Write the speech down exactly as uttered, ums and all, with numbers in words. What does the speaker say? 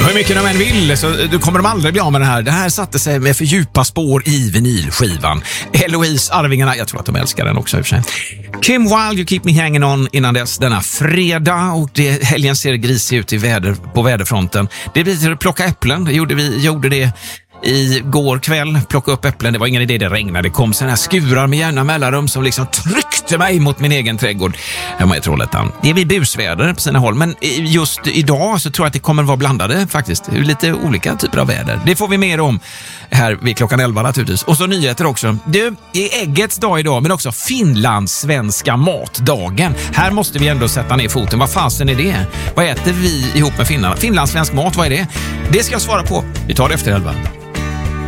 hur mycket de än vill så du kommer de aldrig bli av med den här. Det här satte sig med för djupa spår i vinylskivan. Eloise, Arvingarna, jag tror att de älskar den också i och för sig. Kim Wilde, You Keep Me Hanging On innan dess denna fredag, och det, helgen ser grisig ut i väder, på väderfronten. Det blir till att plocka äpplen, det gjorde vi gjorde det igår kväll, plocka upp äpplen. Det var ingen idé, det regnade. Det kom sådana här skurar med jämna mellanrum som liksom tryckte mig mot min egen trädgård hemma i Trollhättan. Det blir busväder på sina håll, men just idag så tror jag att det kommer vara blandade faktiskt. Lite olika typer av väder. Det får vi mer om här vid klockan elva naturligtvis. Och så nyheter också. Du, det är äggets dag idag, men också finlandssvenska matdagen. Här måste vi ändå sätta ner foten. Vad fasen är det? Vad äter vi ihop med finnarna? Finlandssvensk mat, vad är det? Det ska jag svara på. Vi tar det efter elva.